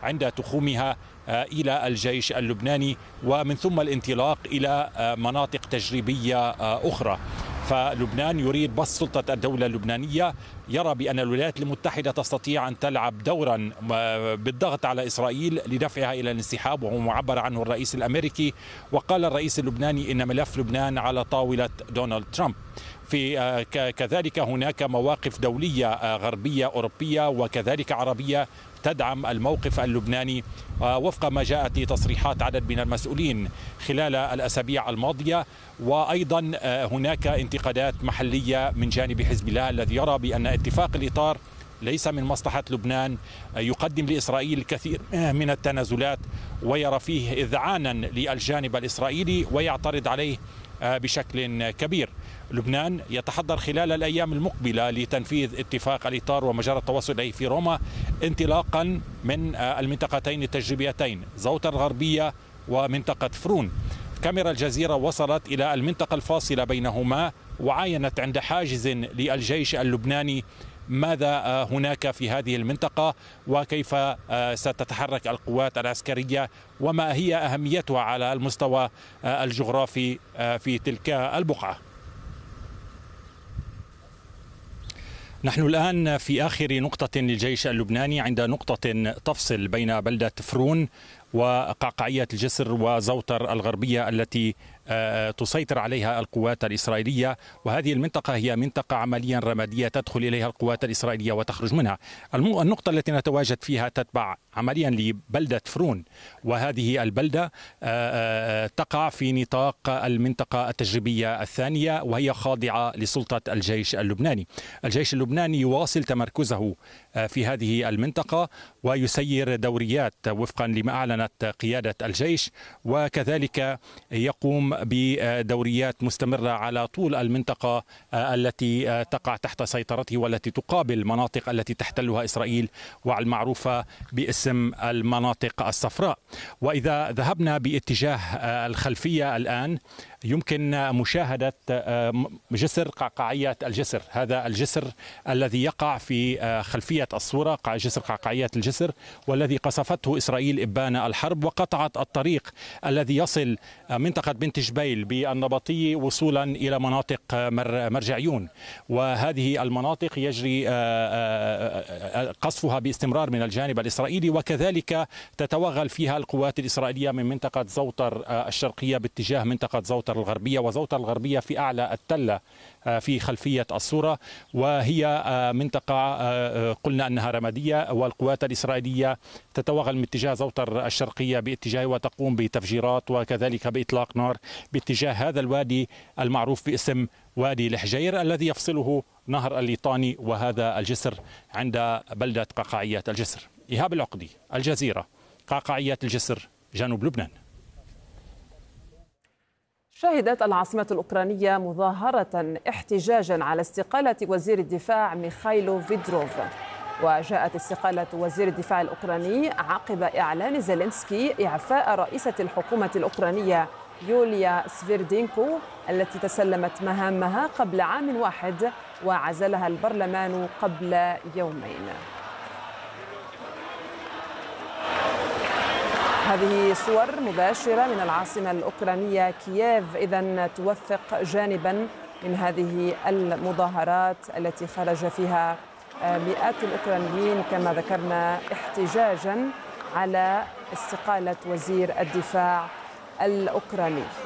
عند تخومها إلى الجيش اللبناني، ومن ثم الانطلاق إلى مناطق تجريبية أخرى. فلبنان يريد بسط سلطة الدولة اللبنانية، يرى بأن الولايات المتحدة تستطيع أن تلعب دورا بالضغط على إسرائيل لدفعها إلى الانسحاب، وهو معبر عنه الرئيس الأمريكي. وقال الرئيس اللبناني إن ملف لبنان على طاولة دونالد ترامب. كذلك هناك مواقف دولية غربية أوروبية وكذلك عربية تدعم الموقف اللبناني وفق ما جاءت تصريحات عدد من المسؤولين خلال الأسابيع الماضية. وأيضا هناك انتقادات محلية من جانب حزب الله الذي يرى بأن اتفاق الإطار ليس من مصلحة لبنان، يقدم لإسرائيل الكثير من التنازلات ويرى فيه إذعانا للجانب الإسرائيلي ويعترض عليه بشكل كبير. لبنان يتحضر خلال الأيام المقبلة لتنفيذ اتفاق الإطار ومجرى التوصل إليه في روما، انطلاقا من المنطقتين التجريبيتين زوطة الغربية ومنطقة فرون. كاميرا الجزيرة وصلت إلى المنطقة الفاصلة بينهما وعاينت عند حاجز للجيش اللبناني ماذا هناك في هذه المنطقة وكيف ستتحرك القوات العسكرية وما هي أهميتها على المستوى الجغرافي في تلك البقعة. نحن الآن في آخر نقطة للجيش اللبناني، عند نقطة تفصل بين بلدة فرون وقعقاعية الجسر وزوتر الغربية التي تسيطر عليها القوات الإسرائيلية، وهذه المنطقة هي منطقة عمليا رمادية تدخل إليها القوات الإسرائيلية وتخرج منها. النقطة التي نتواجد فيها تتبع عمليا لبلدة فرون، وهذه البلدة تقع في نطاق المنطقة التجريبية الثانية وهي خاضعة لسلطة الجيش اللبناني. الجيش اللبناني يواصل تمركزه في هذه المنطقة ويسير دوريات وفقا لما أعلنت قيادة الجيش، وكذلك يقوم بدوريات مستمرة على طول المنطقة التي تقع تحت سيطرته والتي تقابل مناطق التي تحتلها إسرائيل والمعروفة باسم المناطق الصفراء. وإذا ذهبنا باتجاه الخلفية الآن يمكن مشاهدة جسر قعقاعية الجسر، هذا الجسر الذي يقع في خلفية الصورة، جسر قعقاعية الجسر، والذي قصفته إسرائيل إبان الحرب وقطعت الطريق الذي يصل منطقة بنت جبيل بالنبطي وصولا إلى مناطق مرجعيون. وهذه المناطق يجري قصفها باستمرار من الجانب الإسرائيلي، وكذلك تتوغل فيها القوات الإسرائيلية من منطقة زوطر الشرقية باتجاه منطقة زوطر الغربية، وزوطر الغربية في أعلى التلة في خلفية الصورة، وهي منطقة قلنا أنها رمادية، والقوات الإسرائيلية تتوغل من اتجاه زوطر الشرقية باتجاه وتقوم بتفجيرات وكذلك بإطلاق نار باتجاه هذا الوادي المعروف باسم وادي الحجير الذي يفصله نهر الليطاني وهذا الجسر عند بلدة قعقاعية الجسر. إيهاب العقدي، الجزيرة، قعقاعية الجسر، جنوب لبنان. شهدت العاصمة الأوكرانية مظاهرة احتجاجا على استقالة وزير الدفاع ميخايلو فيدروف، وجاءت استقالة وزير الدفاع الأوكراني عقب إعلان زيلينسكي إعفاء رئيسة الحكومة الأوكرانية يوليا سفيردينكو التي تسلمت مهامها قبل عام واحد وعزلها البرلمان قبل يومين. هذه صور مباشرة من العاصمة الأوكرانية كييف، إذن توثق جانبا من هذه المظاهرات التي خرج فيها مئات الأوكرانيين كما ذكرنا احتجاجا على استقالة وزير الدفاع الأوكراني.